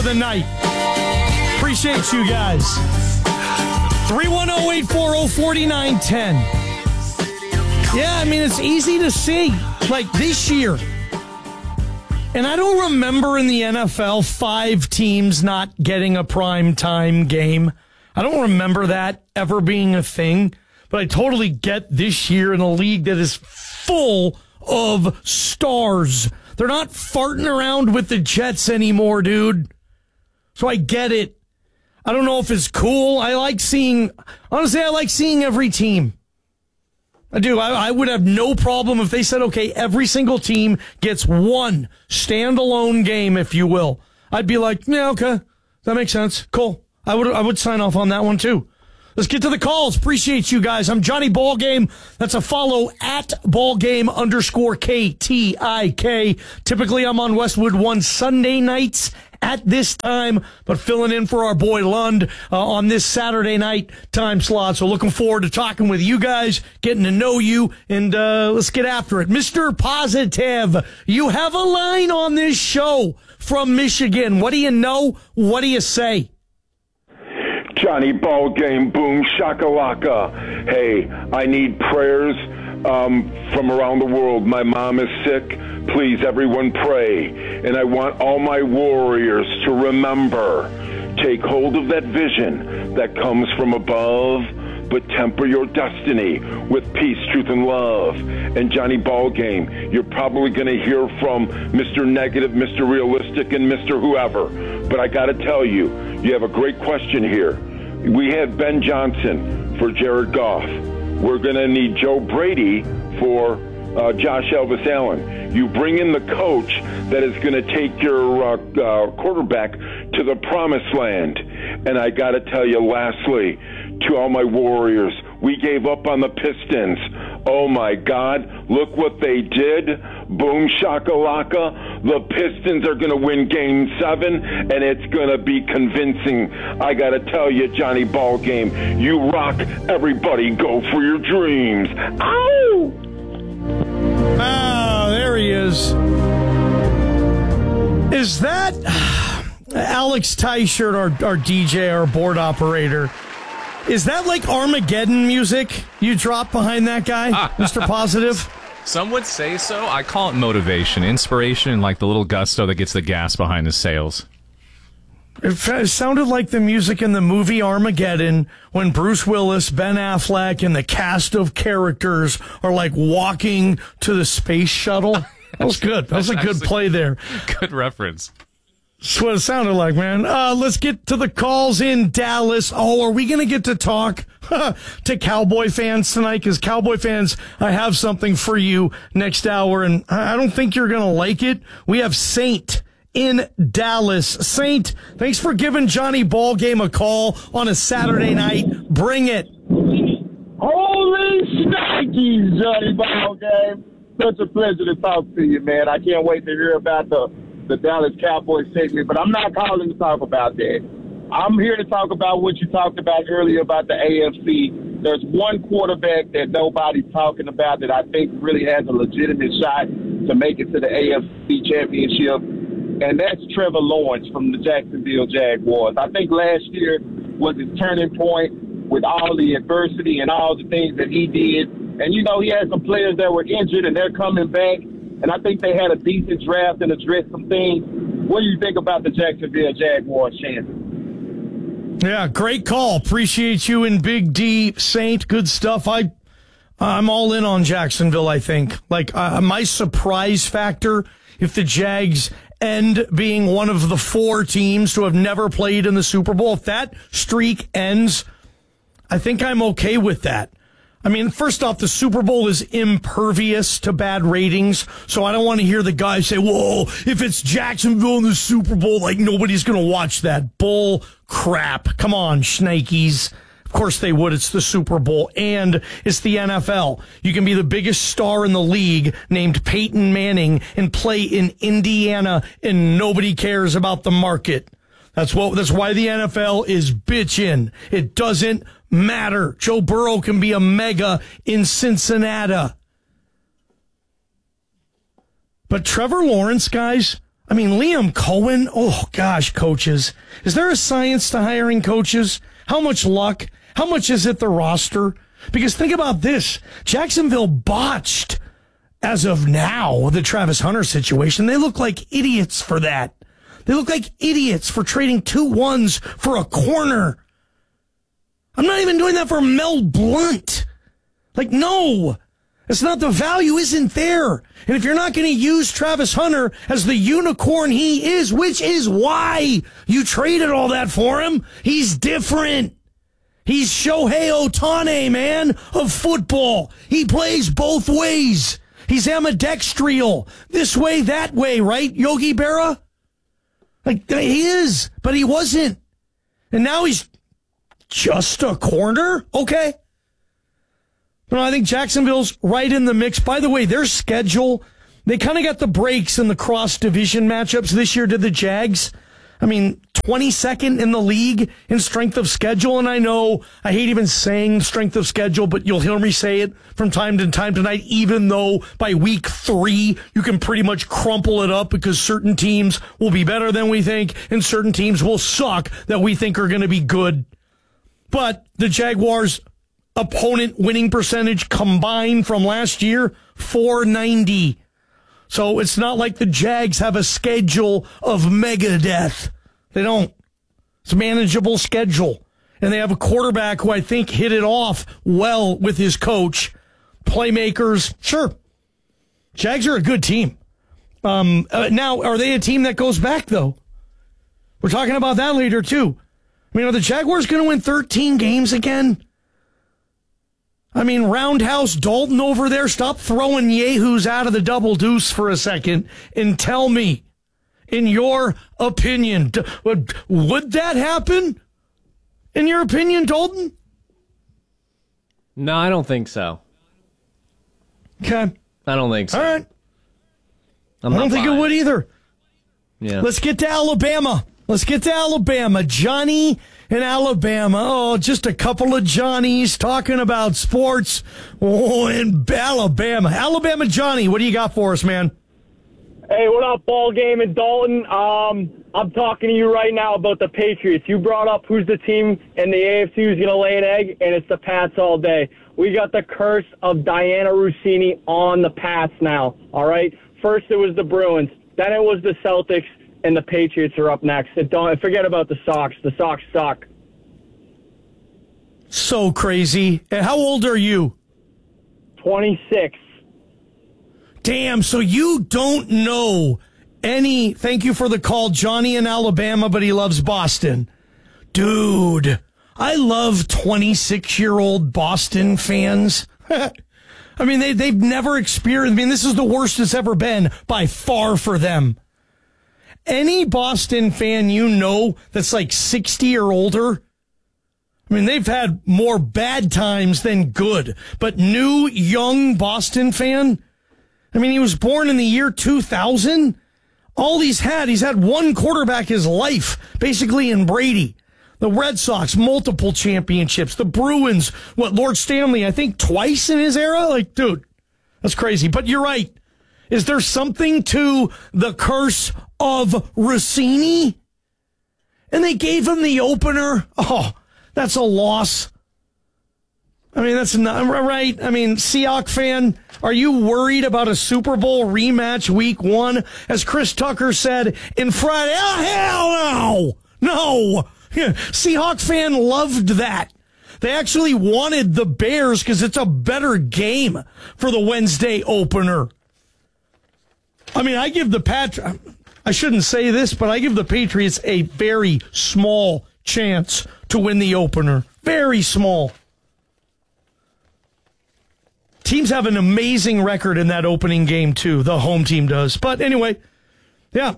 the night. Appreciate you guys. 310-840-4910. Yeah, I mean, it's easy to see. Like this year. And I don't remember in the NFL 5 teams not getting a prime time game. I don't remember that ever being a thing. But I totally get this year in a league that is full of stars. They're not farting around with the Jets anymore, dude. So I get it. I don't know if it's cool. I like seeing every team. I do. I would have no problem if they said, okay, every single team gets one standalone game, if you will. I'd be like, yeah, okay. That makes sense. Cool. I would sign off on that one too. Let's get to the calls. Appreciate you guys. I'm Johnny Ballgame. That's a follow at Ballgame_KTIK. Typically, I'm on Westwood One Sunday nights at this time, but filling in for our boy Lund on this Saturday night time slot. So looking forward to talking with you guys, getting to know you, and let's get after it. Mr. Positive, you have a line on this show from Michigan. What do you know? What do you say? Johnny Ballgame, boom shakalaka. Hey, I need prayers from around the world. My mom is sick. Please, everyone pray. And I want all my warriors to remember, take hold of that vision that comes from above, but temper your destiny with peace, truth, and love. And Johnny Ballgame, you're probably going to hear from Mr. Negative, Mr. Realistic, and Mr. Whoever. But I got to tell you, you have a great question here. We had Ben Johnson for Jared Goff. We're going to need Joe Brady for Josh Elvis Allen. You bring in the coach that is going to take your quarterback to the promised land. And I got to tell you, lastly, to all my Warriors, we gave up on the Pistons. Oh, my God, look what they did. Boom shakalaka. The Pistons are going to win Game 7, and it's going to be convincing. I got to tell you, Johnny Ballgame, you rock. Everybody go for your dreams. Ow! Oh, there he is. Is that Alex Teichert, our DJ, our board operator? Is that like Armageddon music you drop behind that guy, Mr. Positive? Some would say so. I call it motivation, inspiration, and like the little gusto that gets the gas behind the sails. It sounded like the music in the movie Armageddon when Bruce Willis, Ben Affleck, and the cast of characters are like walking to the space shuttle. That was good. That was a good play there. Good reference. That's what it sounded like, man. Let's get to the calls in Dallas. Oh, are we going to get to talk to Cowboy fans tonight? Because Cowboy fans, I have something for you next hour, and I don't think you're going to like it. We have Saint in Dallas. Saint, thanks for giving Johnny Ballgame a call on a Saturday night. Bring it. Holy shnikes, Johnny Ballgame. Such a pleasure to talk to you, man. I can't wait to hear about the Dallas Cowboys segment, but I'm not calling to talk about that. I'm here to talk about what you talked about earlier about the AFC. There's one quarterback that nobody's talking about that I think really has a legitimate shot to make it to the AFC Championship, and that's Trevor Lawrence from the Jacksonville Jaguars. I think last year was his turning point with all the adversity and all the things that he did. And, you know, he had some players that were injured, and they're coming back. And I think they had a decent draft and addressed some things. What do you think about the Jacksonville Jaguars, Shannon? Yeah, great call. Appreciate you and Big D, Saint. Good stuff. I'm all in on Jacksonville, I think. Like, my surprise factor, if the Jags end being one of the 4 teams to have never played in the Super Bowl, if that streak ends, I think I'm okay with that. I mean, first off, the Super Bowl is impervious to bad ratings, so I don't want to hear the guys say, whoa, if it's Jacksonville in the Super Bowl, like nobody's going to watch that. Bull crap. Come on, shnikes. Of course they would. It's the Super Bowl, and it's the NFL. You can be the biggest star in the league named Peyton Manning and play in Indiana, and nobody cares about the market. That's why the NFL is bitchin'. It doesn't matter. Joe Burrow can be a mega in Cincinnati. But Trevor Lawrence, guys, I mean, Liam Cohen, oh gosh, coaches. Is there a science to hiring coaches? How much luck? How much is it the roster? Because think about this. Jacksonville botched, as of now, the Travis Hunter situation. They look like idiots for that. They look like idiots for trading 2 1s for a corner. I'm not even doing that for Mel Blount. Like, no. It's not, the value isn't there. And if you're not going to use Travis Hunter as the unicorn he is, which is why you traded all that for him, he's different. He's Shohei Ohtani, man, of football. He plays both ways. He's ambidextrial. This way, that way, right, Yogi Berra? Like, he is, but he wasn't. And now he's just a corner? Okay. No, I think Jacksonville's right in the mix. By the way, their schedule, they kind of got the breaks in the cross-division matchups this year to the Jags. I mean, 22nd in the league in strength of schedule. And I know I hate even saying strength of schedule, but you'll hear me say it from time to time tonight, even though by week 3, you can pretty much crumple it up because certain teams will be better than we think and certain teams will suck that we think are going to be good. But the Jaguars' opponent winning percentage combined from last year, 490. So it's not like the Jags have a schedule of Megadeth. They don't. It's a manageable schedule. And they have a quarterback who I think hit it off well with his coach. Playmakers, sure. Jags are a good team. Now, are they a team that goes back, though? We're talking about that later, too. I mean, are the Jaguars going to win 13 games again? I mean, Roundhouse Dalton over there, stop throwing yahoos out of the double deuce for a second and tell me, in your opinion, would that happen? In your opinion, Dalton? No, I don't think so. Okay. I don't think so. All right. I don't think it would either. Yeah. Let's get to Alabama. Johnny in Alabama. Oh, just a couple of Johnnies talking about sports. Oh, in Alabama. Alabama Johnny, what do you got for us, man? Hey, what up, ball game in Dalton? I'm talking to you right now about the Patriots. You brought up who's the team in the AFC who's going to lay an egg, and it's the Pats all day. We got the curse of Diana Rossini on the Pats now, all right? First it was the Bruins, then it was the Celtics, and the Patriots are up next. Don't forget about the Sox. The Sox suck. So crazy. And how old are you? 26. Damn, so you don't know any... Thank you for the call, Johnny in Alabama, but he loves Boston. Dude, I love 26-year-old Boston fans. I mean, they've never experienced... I mean, this is the worst it's ever been by far for them. Any Boston fan you know that's like 60 or older, I mean, they've had more bad times than good. But new, young Boston fan, I mean, he was born in the year 2000. All he's had one quarterback his life, basically in Brady. The Red Sox, multiple championships. The Bruins, Lord Stanley, I think twice in his era? Like, dude, that's crazy. But you're right. Is there something to the curse of Rossini? And they gave him the opener. Oh, that's a loss. I mean, that's not right. I mean, Seahawks fan, are you worried about a Super Bowl rematch week 1? As Chris Tucker said in Friday, oh, hell no. Seahawks fan loved that. They actually wanted the Bears because it's a better game for the Wednesday opener. I mean, I give the I shouldn't say this, but I give the Patriots a very small chance to win the opener. Very small. Teams have an amazing record in that opening game, too. The home team does. But anyway, yeah.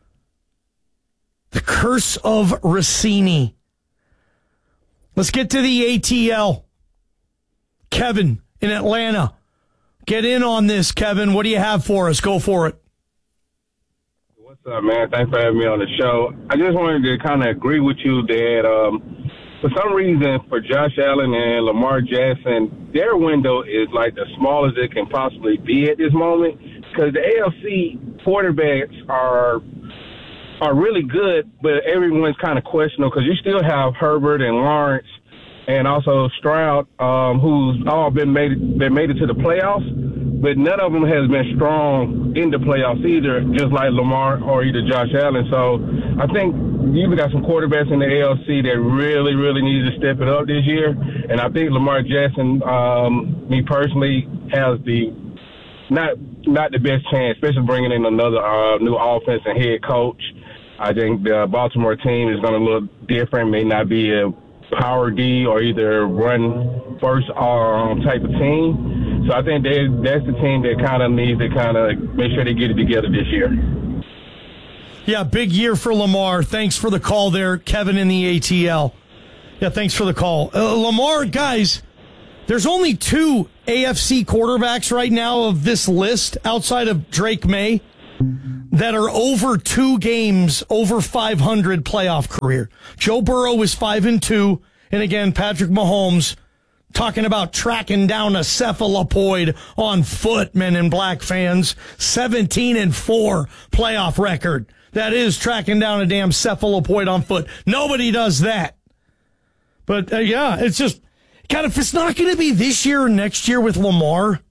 The curse of Rossini. Let's get to the ATL. Kevin in Atlanta. Get in on this, Kevin. What do you have for us? Go for it. What's up, man? Thanks for having me on the show. I just wanted to kind of agree with you that for some reason, for Josh Allen and Lamar Jackson, their window is like the smallest it can possibly be at this moment because the AFC quarterbacks are are really good, but everyone's kind of questionable because you still have Herbert and Lawrence and also Stroud, who's all been made it to the playoffs, but none of them has been strong in the playoffs either, just like Lamar or either Josh Allen. So I think you've got some quarterbacks in the ALC that really, really need to step it up this year. And I think Lamar Jackson, me personally, has the not the best chance, especially bringing in another new offense and head coach. I think the Baltimore team is going to look different, may not be a power D or either run first type of team. So I think that's the team that kind of needs to kind of make sure they get it together this year. Yeah, big year for Lamar. Thanks for the call there, Kevin in the ATL. Yeah, thanks for the call. Lamar, guys, there's only 2 AFC quarterbacks right now of this list outside of Drake May that are over 2 games, over 500 playoff career. Joe Burrow is 5-2. And again, Patrick Mahomes talking about tracking down a cephalopoid on foot, men in black fans. 17-4 playoff record. That is tracking down a damn cephalopoid on foot. Nobody does that. But yeah, it's just, God, if it's not going to be this year or next year with Lamar,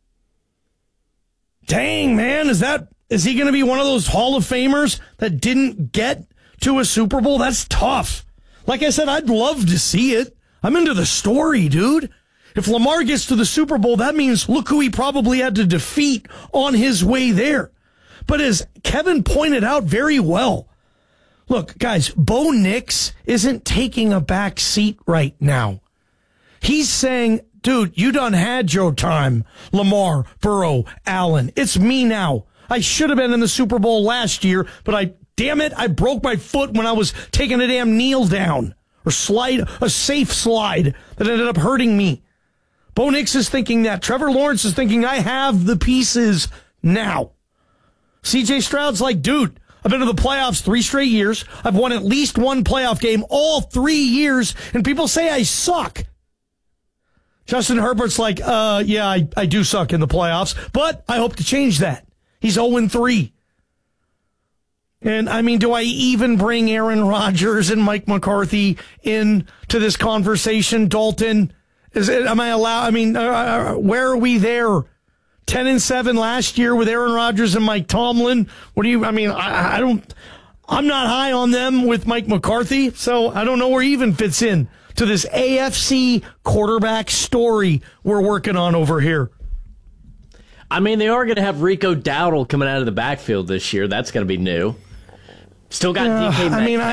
dang, man, is he going to be one of those Hall of Famers that didn't get to a Super Bowl? That's tough. Like I said, I'd love to see it. I'm into the story, dude. If Lamar gets to the Super Bowl, that means look who he probably had to defeat on his way there. But as Kevin pointed out very well, look, guys, Bo Nix isn't taking a back seat right now. He's saying, dude, you done had your time, Lamar, Burrow, Allen. It's me now. I should have been in the Super Bowl last year, but I broke my foot when I was taking a damn kneel down or a safe slide that ended up hurting me. Bo Nix is thinking that. Trevor Lawrence is thinking, I have the pieces now. CJ Stroud's like, dude, I've been to the playoffs 3 straight years. I've won at least 1 playoff game all 3 years, and people say I suck. Justin Herbert's like, yeah, I do suck in the playoffs, but I hope to change that. He's 0-3. And, I mean, do I even bring Aaron Rodgers and Mike McCarthy into this conversation, Dalton? Am I allowed? I mean, where are we there? 10-7 last year with Aaron Rodgers and Mike Tomlin. I'm not high on them with Mike McCarthy, so I don't know where he even fits in to this AFC quarterback story we're working on over here. I mean, they are going to have Rico Dowdle coming out of the backfield this year. That's going to be new. Still got DK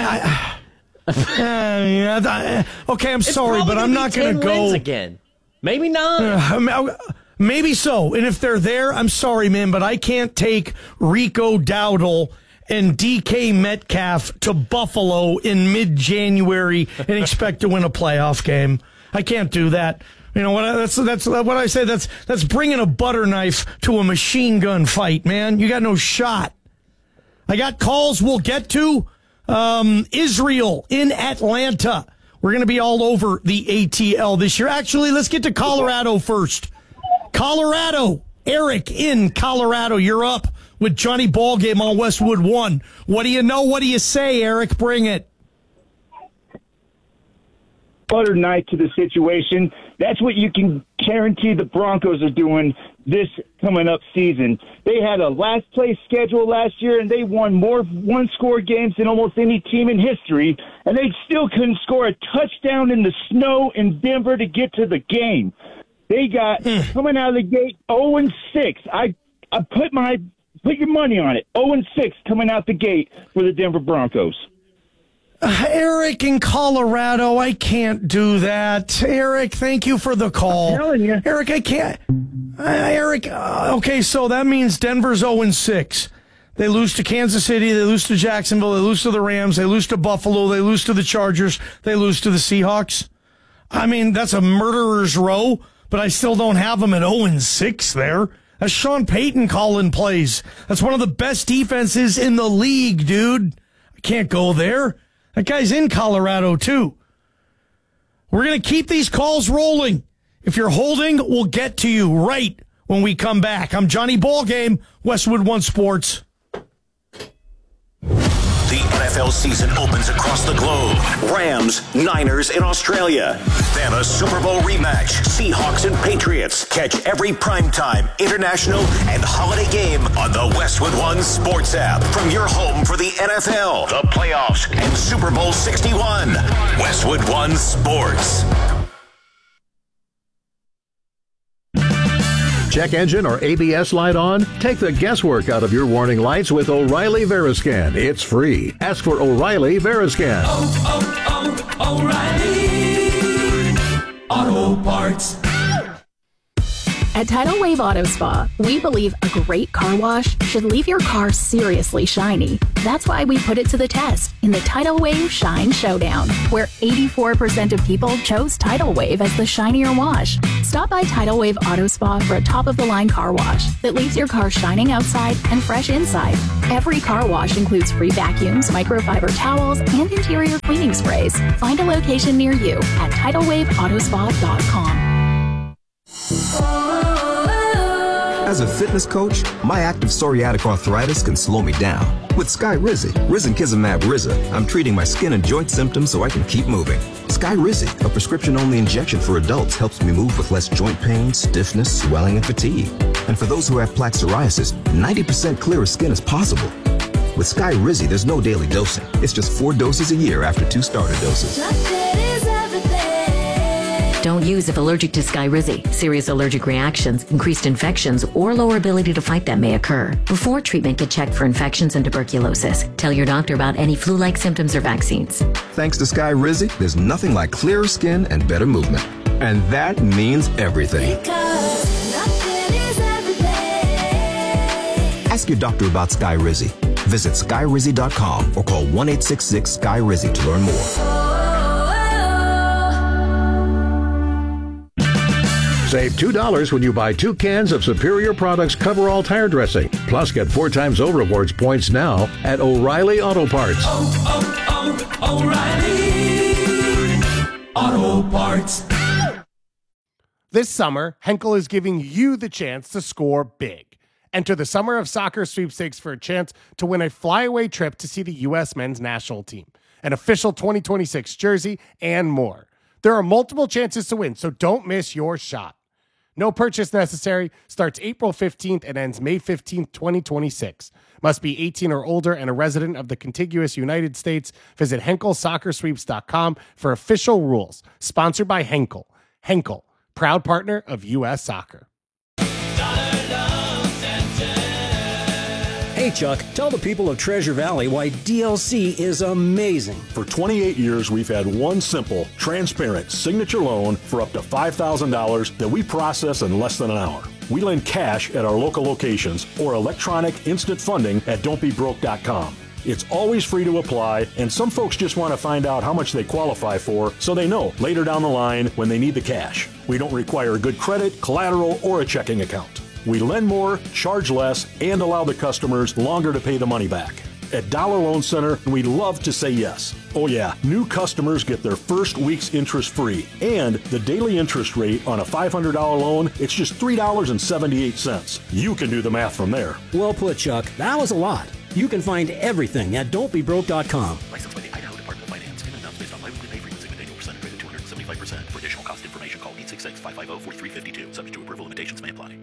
Metcalf. Okay, I'm sorry, but I'm not going to go again. Maybe not. Maybe so. And if they're there, I'm sorry, man, but I can't take Rico Dowdle and DK Metcalf to Buffalo in mid-January and expect to win a playoff game. I can't do that. You know what? That's what I say. That's bringing a butter knife to a machine gun fight, man. You got no shot. I got calls we'll get to. Israel in Atlanta. We're going to be all over the ATL this year. Actually, let's get to Colorado first. Colorado. Eric in Colorado. You're up with Johnny Ballgame on Westwood One. What do you know? What do you say, Eric? Bring it. Butter knife to the situation. That's what you can guarantee the Broncos are doing this coming up season. They had a last place schedule last year, and they won more one-score games than almost any team in history, and they still couldn't score a touchdown in the snow in Denver to get to the game. They got coming out of the gate 0-6. I put your money on it. 0-6 coming out the gate for the Denver Broncos. Eric in Colorado, I can't do that. Eric, thank you for the call. I'm telling you. Eric, I can't. Okay, so that means Denver's 0-6. They lose to Kansas City, they lose to Jacksonville, they lose to the Rams, they lose to Buffalo, they lose to the Chargers, they lose to the Seahawks. I mean, that's a murderer's row, but I still don't have them at 0-6 there. That's Sean Payton calling plays. That's one of the best defenses in the league, dude. I can't go there. That guy's in Colorado, too. We're going to keep these calls rolling. If you're holding, we'll get to you right when we come back. I'm Johnny Ballgame, Westwood One Sports. The NFL season opens across the globe. Rams, Niners in Australia. Then a Super Bowl rematch. Seahawks and Patriots. Catch every primetime, international, and holiday game on the Westwood One Sports app. From your home for the NFL, the playoffs, and Super Bowl 61. Westwood One Sports. Check engine or ABS light on? Take the guesswork out of your warning lights with O'Reilly Veriscan. It's free. Ask for O'Reilly Veriscan. O'Reilly Auto Parts. At Tidal Wave Auto Spa, we believe a great car wash should leave your car seriously shiny. That's why we put it to the test in the Tidal Wave Shine Showdown, where 84% of people chose Tidal Wave as the shinier wash. Stop by Tidal Wave Auto Spa for a top-of-the-line car wash that leaves your car shining outside and fresh inside. Every car wash includes free vacuums, microfiber towels, and interior cleaning sprays. Find a location near you at TidalWaveAutospa.com. As a fitness coach, my active psoriatic arthritis can slow me down. With Skyrizi, Risankizumab Riza, I'm treating my skin and joint symptoms so I can keep moving. Skyrizi, a prescription-only injection for adults, helps me move with less joint pain, stiffness, swelling, and fatigue. And for those who have plaque psoriasis, 90% clearer skin is possible. With Skyrizi, there's no daily dosing. It's just 4 doses a year after 2 starter doses. Don't use if allergic to Skyrizi. Serious allergic reactions, increased infections, or lower ability to fight them may occur. Before treatment, get checked for infections and tuberculosis. Tell your doctor about any flu-like symptoms or vaccines. Thanks to Skyrizi, there's nothing like clearer skin and better movement. And that means everything. Ask your doctor about Skyrizi. Visit Skyrizi.com or call 1-866-SKY-RIZI to learn more. Save $2 when you buy 2 cans of Superior Products Coverall Tire Dressing. Plus, get 4 times O Rewards points now at O'Reilly Auto Parts. O'Reilly Auto Parts. This summer, Henkel is giving you the chance to score big. Enter the Summer of Soccer sweepstakes for a chance to win a flyaway trip to see the U.S. men's national team, an official 2026 jersey, and more. There are multiple chances to win, so don't miss your shot. No purchase necessary. Starts April 15th and ends May 15th, 2026. Must be 18 or older and a resident of the contiguous United States. Visit HenkelSoccerSweeps.com for official rules. Sponsored by Henkel. Henkel, proud partner of U.S. Soccer. Hey, Chuck, tell the people of Treasure Valley why DLC is amazing. For 28 years, we've had one simple, transparent signature loan for up to $5,000 that we process in less than an hour. We lend cash at our local locations or electronic instant funding at don'tbebroke.com. It's always free to apply, and some folks just want to find out how much they qualify for so they know later down the line when they need the cash. We don't require good credit, collateral, or a checking account. We lend more, charge less, and allow the customers longer to pay the money back. At Dollar Loan Center, we love to say yes. Oh yeah, new customers get their first week's interest free. And the daily interest rate on a $500 loan, it's just $3.78. You can do the math from there. Well put, Chuck. That was a lot. You can find everything at don'tbebroke.com. Licensed by the Idaho Department of Finance. Payment amounts based on biweekly pay frequency with annual percentage rate of 275%. For additional cost information, call 866-550-4352. Subject to approval, limitations may apply.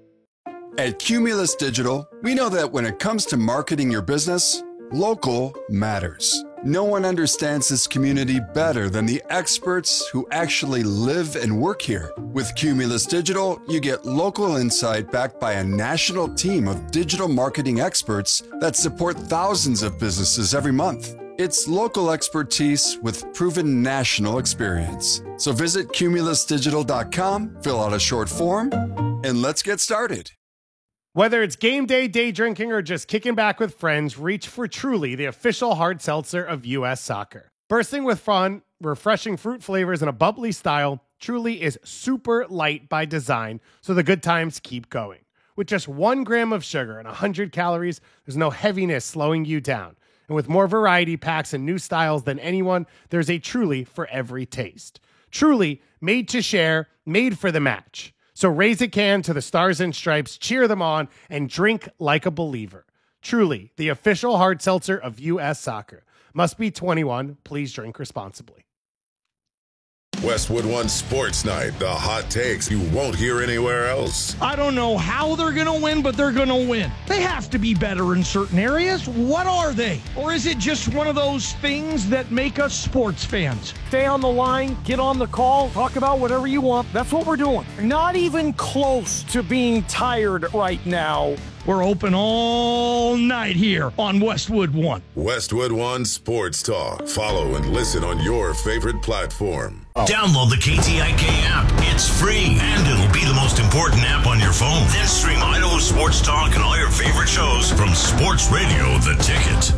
At Cumulus Digital, we know that when it comes to marketing your business, local matters. No one understands this community better than the experts who actually live and work here. With Cumulus Digital, you get local insight backed by a national team of digital marketing experts that support thousands of businesses every month. It's local expertise with proven national experience. So visit cumulusdigital.com, fill out a short form, and let's get started. Whether it's game day, day drinking, or just kicking back with friends, reach for Truly, the official hard seltzer of U.S. Soccer. Bursting with fun, refreshing fruit flavors, and a bubbly style, Truly is super light by design, so the good times keep going. With just 1 gram of sugar and 100 calories, there's no heaviness slowing you down. And with more variety packs and new styles than anyone, there's a Truly for every taste. Truly, made to share, made for the match. So raise a can to the Stars and Stripes, cheer them on, and drink like a believer. Truly, the official hard seltzer of U.S. Soccer. Must be 21. Please drink responsibly. Westwood One Sports Night, the hot takes you won't hear anywhere else. I don't know how they're going to win, but they're going to win. They have to be better in certain areas. What are they? Or is it just one of those things that make us sports fans? Stay on the line, get on the call, talk about whatever you want. That's what we're doing. Not even close to being tired right now. We're open all night here on Westwood One. Westwood One Sports Talk. Follow and listen on your favorite platform. Download the KTIK app. It's free, and it'll be the most important app on your phone. Then stream Idaho Sports Talk and all your favorite shows from Sports Radio The Ticket.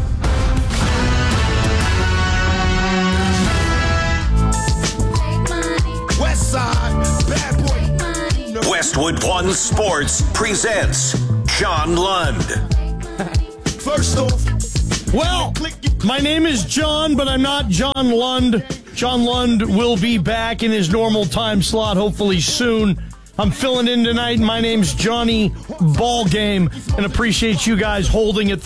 Westside, bad boy. Westwood One Sports presents John Lund. First off, well, my name is John, but I'm not John Lund. John Lund will be back in his normal time slot, hopefully soon. I'm filling in tonight. My name's Johnny Ballgame, and appreciate you guys holding it